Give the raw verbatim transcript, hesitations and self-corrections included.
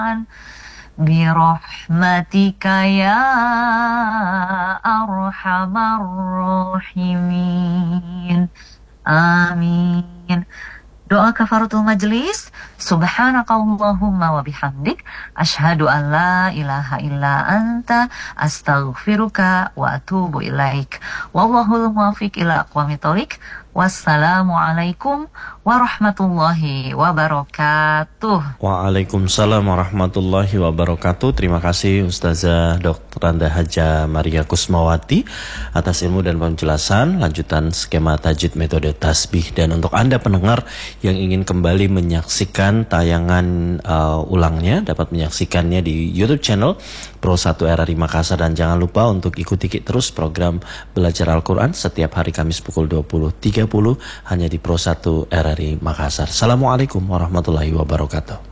Birahmatika ya arhamar rahimin. Amin. Doa kafaratul majlis. Subhanakallahumma wa bihamdik, asyhadu an la ilaha illa anta, astaghfiruka wa atubu ilaik. Wallahul muwaffiq ila aqwamit thoriq. Wassalamualaikum warahmatullahi wabarakatuh. Waalaikumsalam warahmatullahi wabarakatuh. Terima kasih Ustazah doktor Anda Haja Maria Kusmawati atas ilmu dan penjelasan lanjutan skema tajwid metode tasbih. Dan untuk Anda pendengar yang ingin kembali menyaksikan tayangan uh, ulangnya, dapat menyaksikannya di YouTube channel Pro satu R R I Makassar. Dan jangan lupa untuk ikuti terus program Belajar Al-Quran setiap hari Kamis pukul dua puluh tiga puluh hanya di Pro satu R R I Makassar. Assalamualaikum warahmatullahi wabarakatuh.